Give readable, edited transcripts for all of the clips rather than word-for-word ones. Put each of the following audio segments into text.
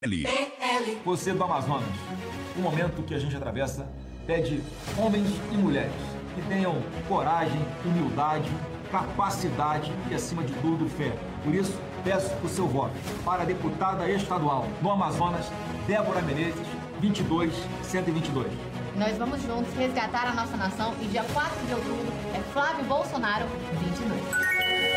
Você do Amazonas, o momento que a gente atravessa pede homens e mulheres que tenham coragem, humildade, capacidade e, acima de tudo, fé. Por isso, peço o seu voto para a deputada estadual no Amazonas, Débora Menezes, 22122. Nós vamos juntos resgatar a nossa nação e dia 4 de outubro é Flávio Bolsonaro, 22.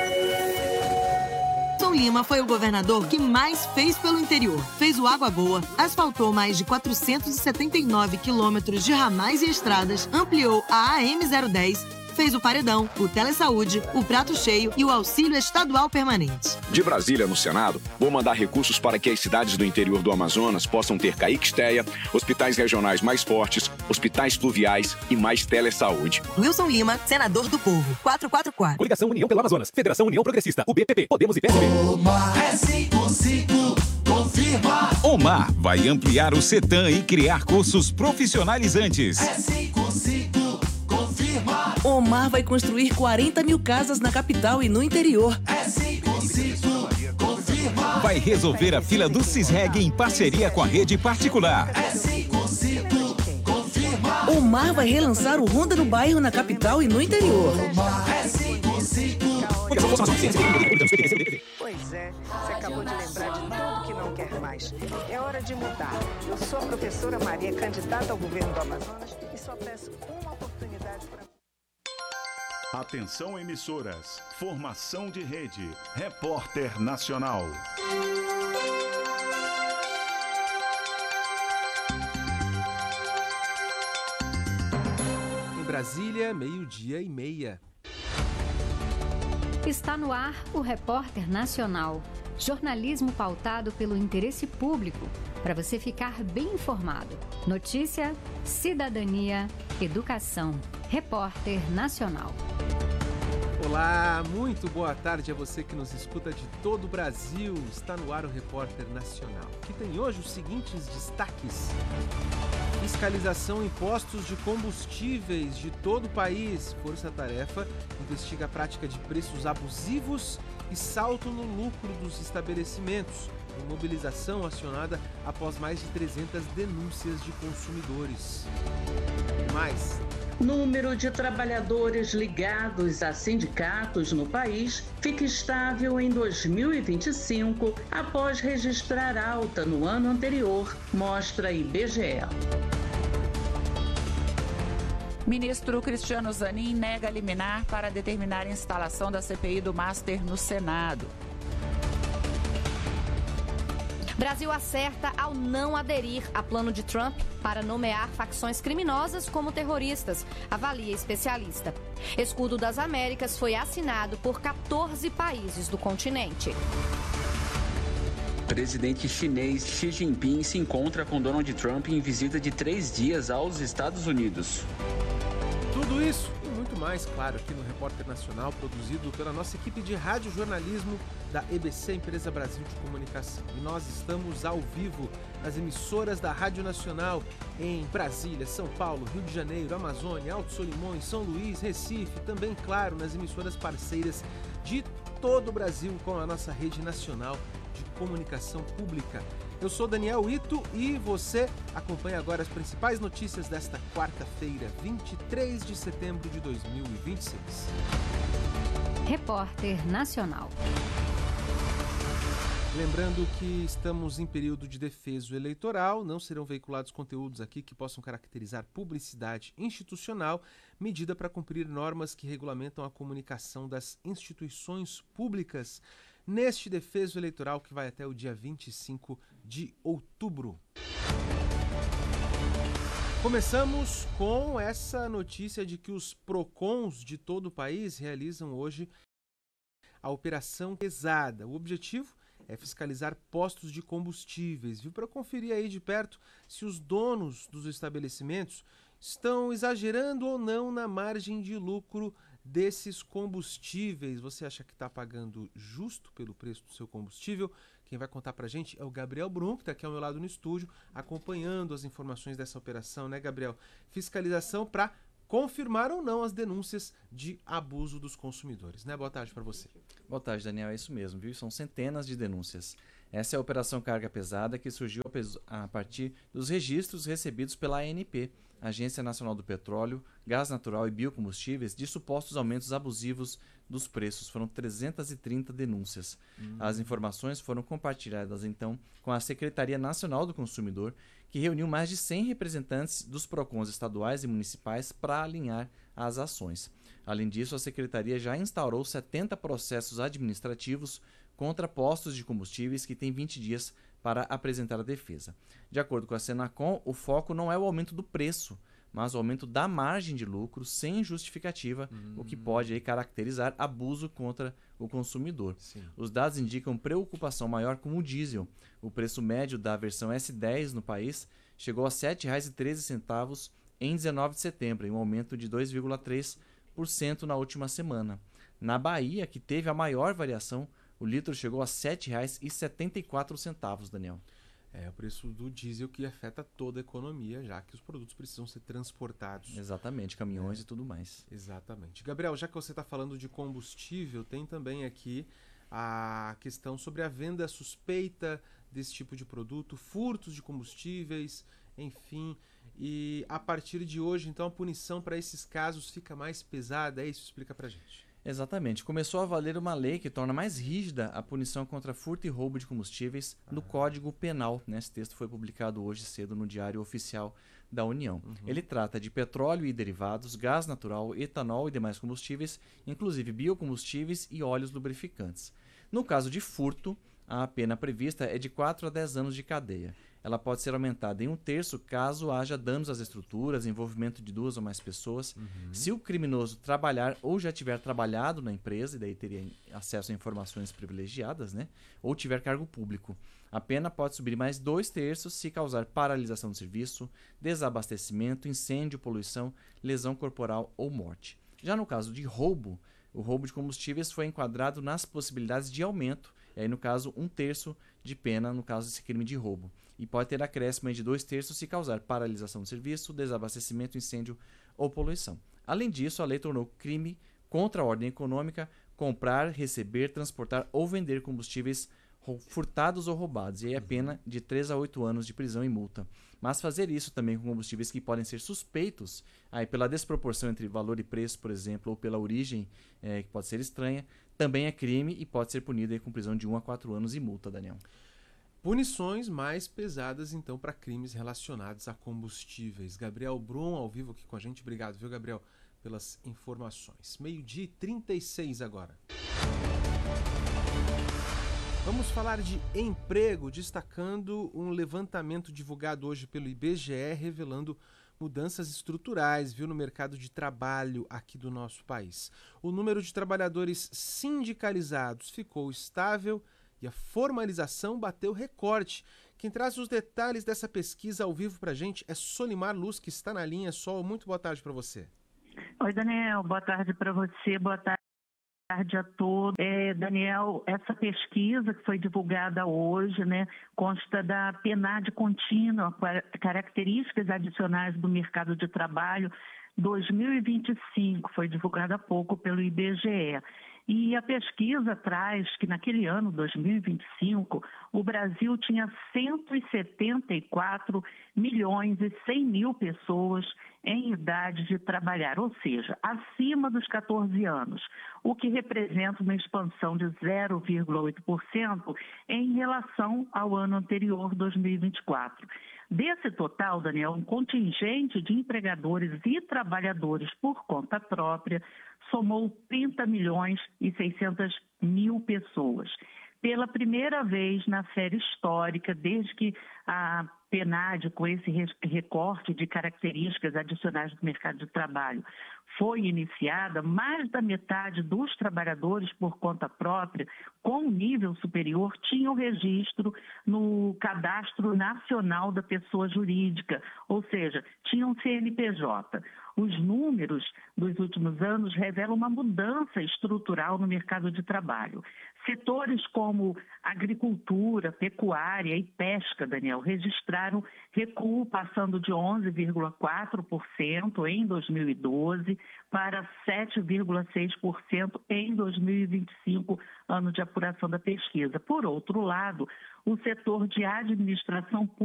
Wilson Lima foi o governador que mais fez pelo interior. Fez o Água Boa, asfaltou mais de 479 quilômetros de ramais e estradas, ampliou a AM010, fez o Paredão, o Telesaúde, o Prato Cheio e o Auxílio Estadual Permanente. De Brasília, no Senado, vou mandar recursos para que as cidades do interior do Amazonas possam ter CAIC-STEA, hospitais regionais mais fortes, hospitais fluviais e mais telesaúde. Wilson Lima, senador do Povo, 444. Coligação União pelo Amazonas, Federação União Progressista, UBPP, Podemos e PSB. Omar é 55, confirma. Omar vai ampliar o CETAM e criar cursos profissionalizantes. É 55, confirma. Omar vai construir 40 mil casas na capital e no interior. É 55, confirma. Vai resolver a fila do Cisreg em parceria com a rede particular. É 55, confirma. Omar vai relançar o Ronda no Bairro na capital e no interior. Omar é 55. Pois é, você acabou de lembrar de tudo que não quer mais. É hora de mudar. Eu sou a professora Maria, candidata ao governo do Amazonas, e só peço uma oportunidade para... Atenção, emissoras. Formação de rede. Repórter Nacional. Em Brasília, 12:30. Está no ar o Repórter Nacional. Jornalismo pautado pelo interesse público, para você ficar bem informado. Notícia, cidadania, educação. Repórter Nacional. Olá, muito boa tarde a você que nos escuta de todo o Brasil. Está no ar o Repórter Nacional, que tem hoje os seguintes destaques. Fiscalização em postos de combustíveis de todo o país. Força Tarefa investiga a prática de preços abusivos e salto no lucro dos estabelecimentos. Mobilização acionada após mais de 300 denúncias de consumidores. Mais. Número de trabalhadores ligados a sindicatos no país fica estável em 2025 após registrar alta no ano anterior, mostra IBGE. Ministro Cristiano Zanin nega liminar para determinar a instalação da CPI do Master no Senado. Brasil acerta ao não aderir a plano de Trump para nomear facções criminosas como terroristas, avalia especialista. Escudo das Américas foi assinado por 14 países do continente. Presidente chinês Xi Jinping se encontra com Donald Trump em visita de 3 dias aos Estados Unidos. Tudo isso e muito mais, claro, aqui no Repórter Nacional, produzido pela nossa equipe de radiojornalismo da EBC, Empresa Brasil de Comunicação. E nós estamos ao vivo nas emissoras da Rádio Nacional em Brasília, São Paulo, Rio de Janeiro, Amazônia, Alto Solimões, São Luís, Recife, também, claro, nas emissoras parceiras de todo o Brasil com a nossa rede nacional de comunicação pública. Eu sou Daniel Ito e você acompanha agora as principais notícias desta quarta-feira, 23 de setembro de 2026. Repórter Nacional. Lembrando que estamos em período de defeso eleitoral, não serão veiculados conteúdos aqui que possam caracterizar publicidade institucional, medida para cumprir normas que regulamentam a comunicação das instituições públicas neste defeso eleitoral que vai até o dia 25 de outubro. Começamos com essa notícia de que os PROCONs de todo o país realizam hoje a Operação Pesada. O objetivo é fiscalizar postos de combustíveis, viu? Para conferir aí de perto se os donos dos estabelecimentos estão exagerando ou não na margem de lucro desses combustíveis. Você acha que está pagando justo pelo preço do seu combustível? Quem vai contar pra gente é o Gabriel Brum, que está aqui ao meu lado no estúdio, acompanhando as informações dessa operação, né, Gabriel? Fiscalização para confirmar ou não as denúncias de abuso dos consumidores, né? Boa tarde para você. Boa tarde, Daniel. É isso mesmo, viu? São centenas de denúncias. Essa é a Operação Carga Pesada, que surgiu a partir dos registros recebidos pela ANP, Agência Nacional do Petróleo, Gás Natural e Biocombustíveis, de supostos aumentos abusivos dos preços. Foram 330 denúncias. As informações foram compartilhadas, então, com a Secretaria Nacional do Consumidor, que reuniu mais de 100 representantes dos PROCONs estaduais e municipais para alinhar as ações. Além disso, a Secretaria já instaurou 70 processos administrativos contra postos de combustíveis que têm 20 dias para apresentar a defesa. De acordo com a Senacom, o foco não é o aumento do preço, mas o aumento da margem de lucro sem justificativa, o que pode aí caracterizar abuso contra o consumidor. Sim. Os dados indicam preocupação maior com o diesel. O preço médio da versão S10 no país chegou a R$ 7,13 em 19 de setembro, em um aumento de 2,3% na última semana. Na Bahia, que teve a maior variação, o litro chegou a R$ 7,74, Daniel. É o preço do diesel que afeta toda a economia, já que os produtos precisam ser transportados. Exatamente, caminhões e tudo mais. Exatamente. Gabriel, já que você está falando de combustível, tem também aqui a questão sobre a venda suspeita desse tipo de produto, furtos de combustíveis, enfim. E a partir de hoje, então, a punição para esses casos fica mais pesada. É isso? Explica pra gente. Exatamente. Começou a valer uma lei que torna mais rígida a punição contra furto e roubo de combustíveis no Código Penal. Esse texto foi publicado hoje cedo no Diário Oficial da União. Ele trata de petróleo e derivados, gás natural, etanol e demais combustíveis, inclusive biocombustíveis e óleos lubrificantes. No caso de furto, a pena prevista é de 4 a 10 anos de cadeia. Ela pode ser aumentada em 1/3 caso haja danos às estruturas, envolvimento de 2 ou mais pessoas. Se o criminoso trabalhar ou já tiver trabalhado na empresa, e daí teria acesso a informações privilegiadas, ou tiver cargo público. A pena pode subir mais 2/3 se causar paralisação do serviço, desabastecimento, incêndio, poluição, lesão corporal ou morte. Já no caso de roubo, o roubo de combustíveis foi enquadrado nas possibilidades de aumento, e aí no caso 1/3 de pena no caso desse crime de roubo. E pode ter acréscimo de 2/3 se causar paralisação do serviço, desabastecimento, incêndio ou poluição. Além disso, a lei tornou crime contra a ordem econômica comprar, receber, transportar ou vender combustíveis furtados ou roubados. E aí a pena de 3 a 8 anos de prisão e multa. Mas fazer isso também com combustíveis que podem ser suspeitos, aí pela desproporção entre valor e preço, por exemplo, ou pela origem, que pode ser estranha, também é crime e pode ser punido aí com prisão de 1 a 4 anos e multa, Daniel. Punições mais pesadas, então, para crimes relacionados a combustíveis. Gabriel Brum, ao vivo aqui com a gente. Obrigado, viu, Gabriel, pelas informações. 12h36 agora. Vamos falar de emprego, destacando um levantamento divulgado hoje pelo IBGE, revelando mudanças estruturais, viu, no mercado de trabalho aqui do nosso país. O número de trabalhadores sindicalizados ficou estável e a formalização bateu recorde. Quem traz os detalhes dessa pesquisa ao vivo pra gente é Solimar Luz, que está na linha. Sol, muito boa tarde para você. Oi, Daniel, boa tarde para você, boa tarde a todos. Daniel, essa pesquisa que foi divulgada hoje, consta da PNAD contínua, características adicionais do mercado de trabalho 2025, foi divulgada há pouco pelo IBGE. E a pesquisa traz que naquele ano, 2025, o Brasil tinha 174 milhões e 100 mil pessoas em idade de trabalhar, ou seja, acima dos 14 anos, o que representa uma expansão de 0,8% em relação ao ano anterior, 2024. Desse total, Daniel, um contingente de empregadores e trabalhadores por conta própria somou 30 milhões e 600 mil pessoas. Pela primeira vez na série histórica, desde que a PNAD, com esse recorte de características adicionais do mercado de trabalho, foi iniciada, mais da metade dos trabalhadores por conta própria, com nível superior, tinham registro no Cadastro Nacional da Pessoa Jurídica, ou seja, tinham CNPJ. Os números dos últimos anos revelam uma mudança estrutural no mercado de trabalho. Setores como agricultura, pecuária e pesca, Daniel, registraram recuo passando de 11,4% em 2012 para 7,6% em 2025, ano de apuração da pesquisa. Por outro lado, o setor de administração pública